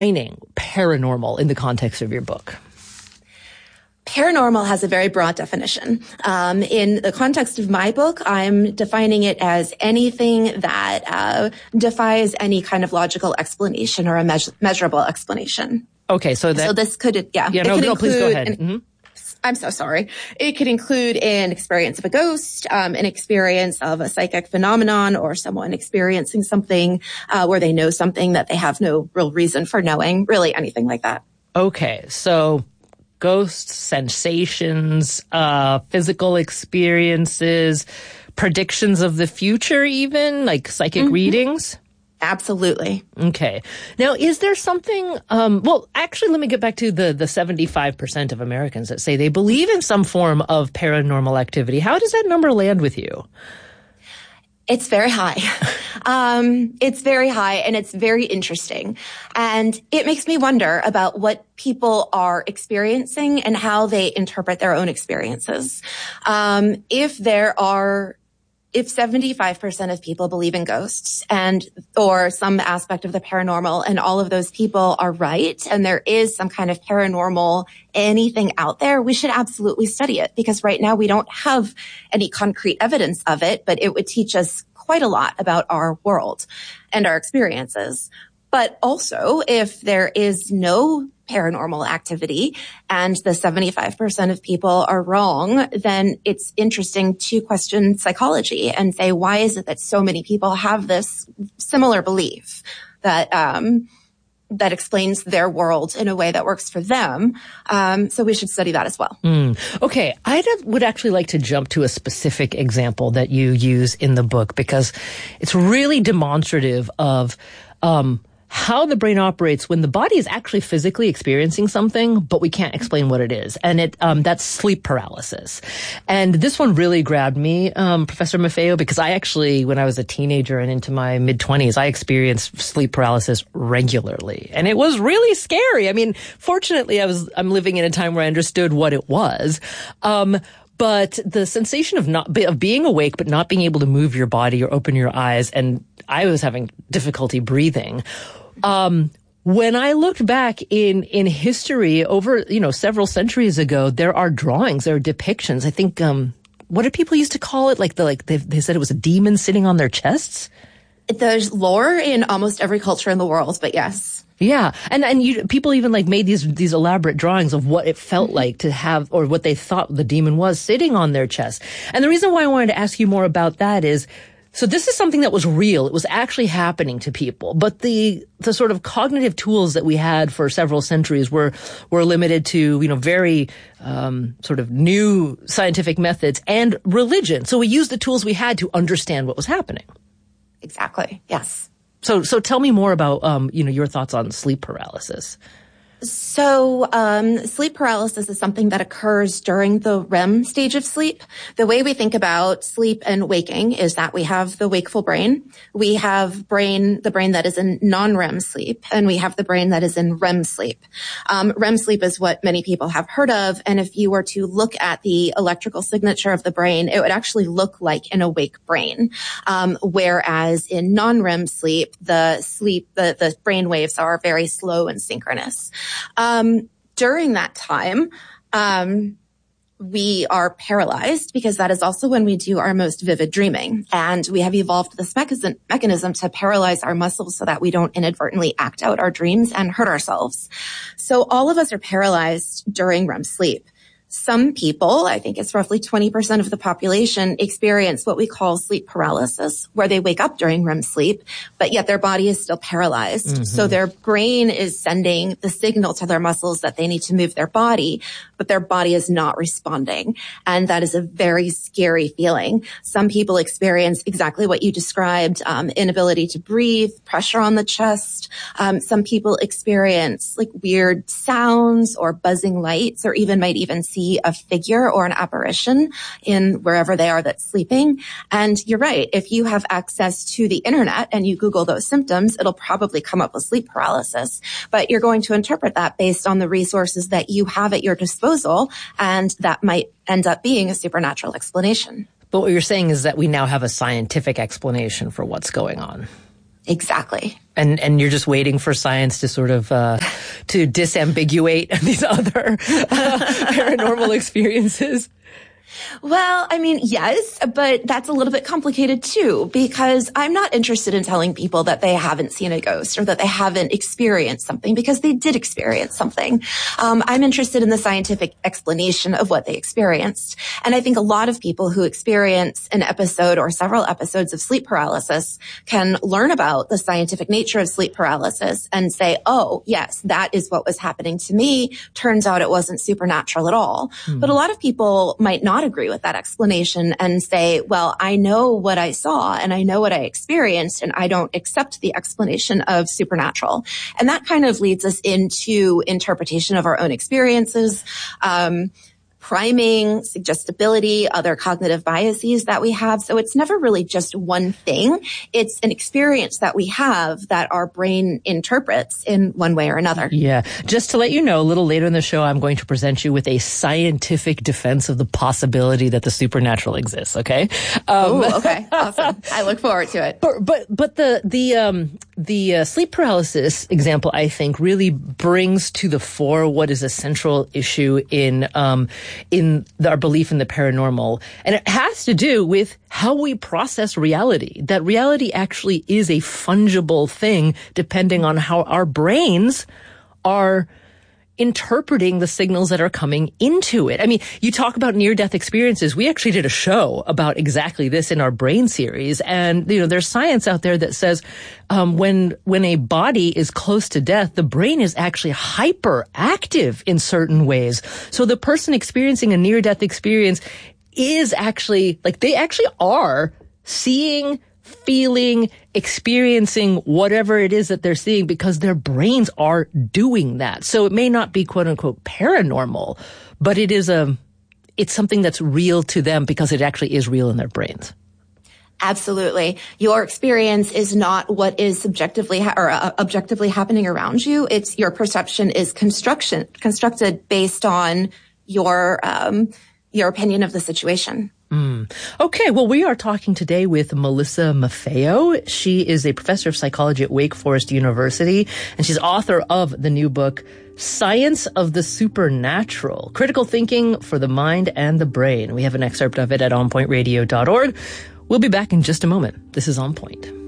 paranormal in the context of your book? Paranormal has a very broad definition. In the context of my book, I'm defining it as anything that defies any kind of logical explanation or a measurable explanation. Okay, so this could, please go ahead. I'm so sorry. It could include an experience of a ghost, an experience of a psychic phenomenon, or someone experiencing something where they know something that they have no real reason for knowing, really anything like that. Okay, so ghosts, sensations, physical experiences, predictions of the future even, like psychic readings? Absolutely. Okay. Now, is there something, actually, let me get back to the 75% of Americans that say they believe in some form of paranormal activity. How does that number land with you? It's very high. It's very high, and it's very interesting. And it makes me wonder about what people are experiencing and how they interpret their own experiences. If 75% of people believe in ghosts or some aspect of the paranormal, and all of those people are right, and there is some kind of paranormal anything out there, we should absolutely study it, because right now we don't have any concrete evidence of it, but it would teach us quite a lot about our world and our experiences. But also, if there is no paranormal activity and the 75% of people are wrong, then it's interesting to question psychology and say, why is it that so many people have this similar belief that that explains their world in a way that works for them? So we should study that as well. Okay. I would actually like to jump to a specific example that you use in the book, because it's really demonstrative of how the brain operates when the body is actually physically experiencing something, but we can't explain what it is. And that's sleep paralysis. And this one really grabbed me, Professor Maffeo, because I actually, when I was a teenager and into my mid-20s, I experienced sleep paralysis regularly. And it was really scary. I mean, fortunately, I'm living in a time where I understood what it was. But the sensation of being awake but not being able to move your body or open your eyes, and I was having difficulty breathing. When I looked back in history over, several centuries ago, there are drawings, there are depictions. I think, what did people used to call it? They said it was a demon sitting on their chests. There's lore in almost every culture in the world, but yes. Yeah. And people even made these elaborate drawings of what it felt like to have, or what they thought the demon was sitting on their chest. And the reason why I wanted to ask you more about that is, so this is something that was real. It was actually happening to people. But the sort of cognitive tools that we had for several centuries were limited to, very, sort of new scientific methods and religion. So we used the tools we had to understand what was happening. Exactly. Yes. So tell me more about, your thoughts on sleep paralysis. So, sleep paralysis is something that occurs during the REM stage of sleep. The way we think about sleep and waking is that we have the wakeful brain. We have the brain that is in non-REM sleep, and we have the brain that is in REM sleep. REM sleep is what many people have heard of. And if you were to look at the electrical signature of the brain, it would actually look like an awake brain. Whereas in non-REM sleep, the brain waves are very slow and synchronous. During that time, we are paralyzed, because that is also when we do our most vivid dreaming. And we have evolved this mechanism to paralyze our muscles so that we don't inadvertently act out our dreams and hurt ourselves. So all of us are paralyzed during REM sleep. Some people, I think it's roughly 20% of the population, experience what we call sleep paralysis, where they wake up during REM sleep, but yet their body is still paralyzed. Mm-hmm. So their brain is sending the signal to their muscles that they need to move their body, but their body is not responding. And that is a very scary feeling. Some people experience exactly what you described, inability to breathe, pressure on the chest. Some people experience weird sounds or buzzing lights, or might even see a figure or an apparition in wherever they are that's sleeping. And you're right. If you have access to the internet and you Google those symptoms, it'll probably come up with sleep paralysis. But you're going to interpret that based on the resources that you have at your disposal. And that might end up being a supernatural explanation. But what you're saying is that we now have a scientific explanation for what's going on. Exactly. And you're just waiting for science to sort of to disambiguate these other paranormal experiences. Well, I mean, yes, but that's a little bit complicated too, because I'm not interested in telling people that they haven't seen a ghost or that they haven't experienced something, because they did experience something. I'm interested in the scientific explanation of what they experienced. And I think a lot of people who experience an episode or several episodes of sleep paralysis can learn about the scientific nature of sleep paralysis and say, oh, yes, that is what was happening to me. Turns out it wasn't supernatural at all. But a lot of people might not agree with that explanation and say, well, I know what I saw and I know what I experienced, and I don't accept the explanation of supernatural. And that kind of leads us into interpretation of our own experiences, priming, suggestibility, other cognitive biases that we have. So it's never really just one thing. It's an experience that we have that our brain interprets in one way or another. Yeah. Just to let you know, a little later in the show, I'm going to present you with a scientific defense of the possibility that the supernatural exists. Okay. Okay. Awesome. I look forward to it. But the sleep paralysis example, I think, really brings to the fore what is a central issue in our belief in the paranormal. And it has to do with how we process reality. That reality actually is a fungible thing depending on how our brains are interpreting the signals that are coming into it. I mean, you talk about near-death experiences. We actually did a show about exactly this in our brain series. And, there's science out there that says when a body is close to death, the brain is actually hyperactive in certain ways. So the person experiencing a near-death experience is actually, they actually are seeing, feeling, experiencing whatever it is that they're seeing because their brains are doing that. So it may not be quote unquote paranormal, but it's something that's real to them because it actually is real in their brains. Absolutely. Your experience is not what is subjectively objectively happening around you. It's your perception is constructed based on your opinion of the situation. Okay, well, we are talking today with Melissa Maffeo. She is a professor of psychology at Wake Forest University, and she's author of the new book, Science of the Supernatural, Critical Thinking for the Mind and the Brain. We have an excerpt of it at onpointradio.org. We'll be back in just a moment. This is On Point.